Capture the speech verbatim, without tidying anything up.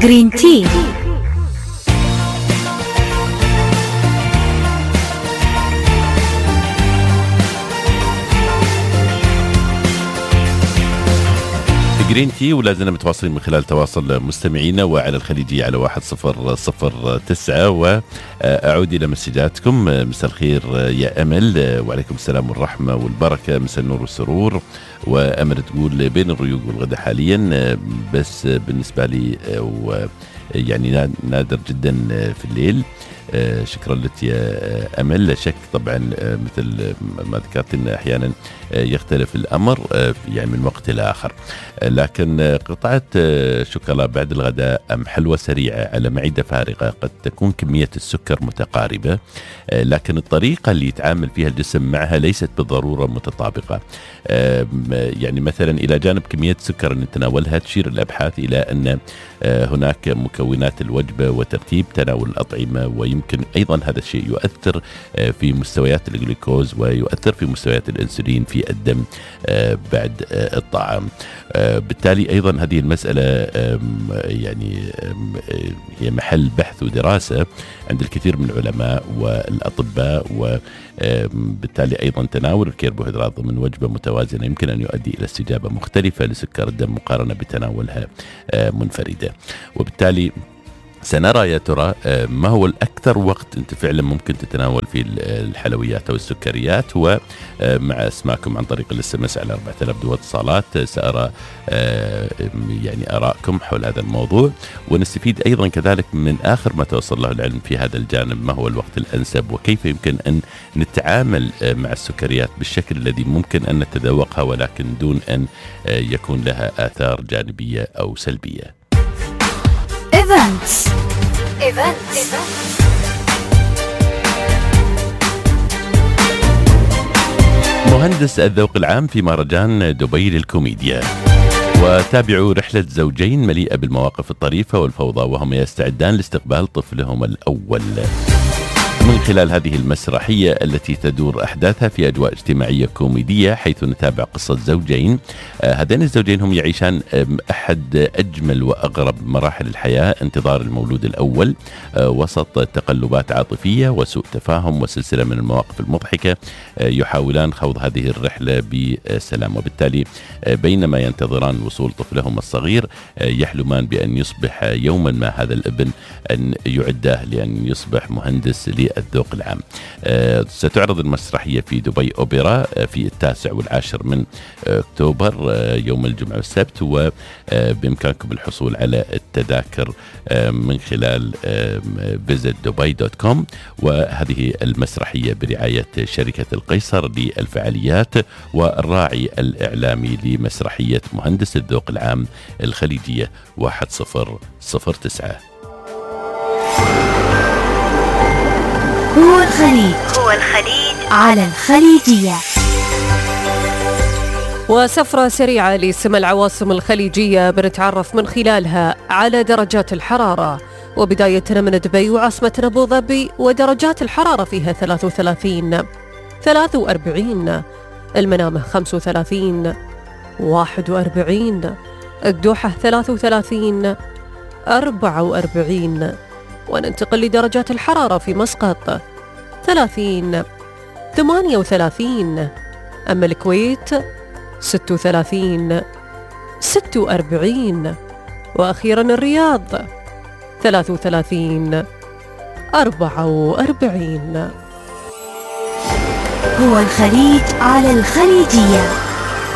جرين تي. جرين تي، ولا زلنا متواصلين من خلال تواصل مستمعينا وعلى الخليجية على واحد صفر صفر تسعة. وأعود إلى مسجاتكم. مساء الخير يا أمل، وعليكم السلام والرحمة والبركة، مساء النور والسرور. وأمل تقول بين الريوق والغدا حاليا، بس بالنسبة لي يعني نادر جدا في الليل. شكرا لك يا أمل. لا شك طبعا مثل ما ذكرت إن أحيانا يختلف الأمر يعني من وقت لآخر، لكن قطعة شوكولا بعد الغداء أم حلوى سريعة على معدة فارغة قد تكون كمية السكر متقاربة، لكن الطريقة اللي يتعامل فيها الجسم معها ليست بالضرورة متطابقة. يعني مثلا إلى جانب كمية السكر اللي نتناولها، تشير الأبحاث إلى أن هناك مكونات الوجبة وترتيب تناول الأطعمة، ويمكن أيضا هذا الشيء يؤثر في مستويات الجلوكوز ويؤثر في مستويات الأنسولين في الدم بعد الطعام. بالتالي أيضا هذه المسألة يعني هي محل بحث ودراسة عند الكثير من العلماء والأطباء، وبالتالي أيضا تناول الكربوهيدرات ضمن وجبة متوازنة يمكن أن يؤدي إلى استجابة مختلفة لسكر الدم مقارنة بتناولها منفردة. وبالتالي سنرى يا ترى ما هو الأكثر وقت أنت فعلا ممكن تتناول فيه الحلويات أو السكريات. ومع اسماءكم عن طريق الاس ام اس على أربعة آلاف دو اتصالات سأرى يعني آراءكم حول هذا الموضوع، ونستفيد أيضا كذلك من آخر ما توصل له العلم في هذا الجانب، ما هو الوقت الأنسب وكيف يمكن أن نتعامل مع السكريات بالشكل الذي ممكن أن نتذوقها ولكن دون أن يكون لها آثار جانبية أو سلبية. Events. Events. مهندس الذوق العام في مهرجان دبي للكوميديا. وتابعوا رحلة زوجين مليئة بالمواقف الطريفة والفوضى وهم يستعدان لاستقبال طفلهم الأول من خلال هذه المسرحية التي تدور أحداثها في أجواء اجتماعية كوميدية، حيث نتابع قصة زوجين. آه هذين الزوجين هم يعيشان أحد أجمل وأغرب مراحل الحياة، انتظار المولود الأول آه وسط تقلبات عاطفية وسوء تفاهم وسلسلة من المواقف المضحكة. آه يحاولان خوض هذه الرحلة بسلام، وبالتالي آه بينما ينتظران وصول طفلهم الصغير آه يحلمان بأن يصبح يوما ما هذا الابن أن يعده لأن يصبح مهندس الذوق العام. أه ستعرض المسرحية في دبي أوبرا أه في التاسع والعاشر من أه أكتوبر أه يوم الجمعة والسبت، وبإمكانكم الحصول على التذاكر أه من خلال أه فيزيت دبي دوت كوم. وهذه المسرحية برعاية شركة القيصر للفعاليات والراعي الإعلامي لمسرحية مهندس الذوق العام الخليجية واحد صفر صفر تسعة. هو الخليج هو الخليج على الخليجية. وسفرة سريعة لسمى العواصم الخليجية بنتعرف من خلالها على درجات الحرارة، وبداية من دبي وعاصمة أبو ظبي ودرجات الحرارة فيها ثلاثة وثلاثين، ثلاثة وأربعين، المنامة خمسة وثلاثين، واحد وأربعين، الدوحة ثلاثة وثلاثين، أربعة وأربعين. وننتقل لدرجات الحرارة في مسقط ثلاثين، ثمانية وثلاثين، أما الكويت ستة وثلاثين، ستة وأربعين، وأخيرا الرياض ثلاثة وثلاثين، أربعة وأربعين. هو الخليج على الخليجية.